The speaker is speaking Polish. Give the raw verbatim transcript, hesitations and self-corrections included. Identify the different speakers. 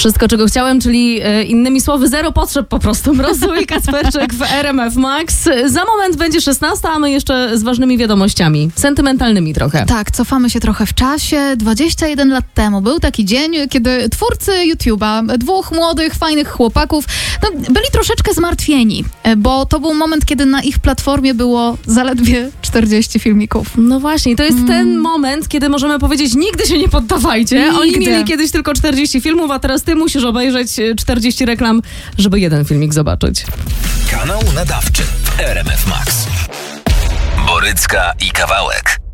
Speaker 1: Wszystko, czego chciałem, czyli e, innymi słowy zero potrzeb po prostu. Mrozu i Kacperczyk w R M F Max. Za moment będzie szesnasta, a my jeszcze z ważnymi wiadomościami. Sentymentalnymi trochę.
Speaker 2: Tak, cofamy się trochę w czasie. dwadzieścia jeden lat temu był taki dzień, kiedy twórcy YouTube'a, dwóch młodych, fajnych chłopaków, no, byli troszeczkę zmartwieni, bo to był moment, kiedy na ich platformie było zaledwie czterdzieści filmików.
Speaker 1: No właśnie, to jest
Speaker 2: Mm.
Speaker 1: ten moment, kiedy możemy powiedzieć, nigdy się nie poddawajcie.
Speaker 2: Nigdy.
Speaker 1: Oni mieli kiedyś tylko czterdzieści filmów, a teraz ty musisz obejrzeć czterdzieści reklam, żeby jeden filmik zobaczyć.
Speaker 3: Kanał nadawczy w R M F Max. Borycka i Kawałek.